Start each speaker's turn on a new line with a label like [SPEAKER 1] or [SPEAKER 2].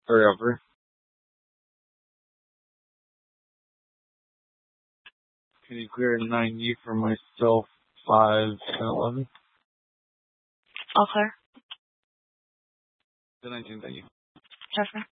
[SPEAKER 1] Forever. Can you clear 90 for myself, 5, and 11?
[SPEAKER 2] All clear.
[SPEAKER 1] The 19, thank you.
[SPEAKER 2] Jeffrey.